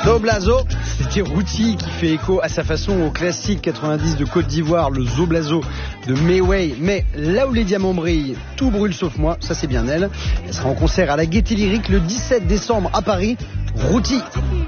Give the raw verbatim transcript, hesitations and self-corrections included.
Zoblazo, c'était Routy qui fait écho à sa façon au classique quatre-vingt-dix de Côte d'Ivoire, le Zoblazo de Mayway. Mais là où les diamants brillent, tout brûle sauf moi, ça c'est bien elle. Elle sera en concert à la Gaîté Lyrique le dix-sept décembre à Paris. Routy.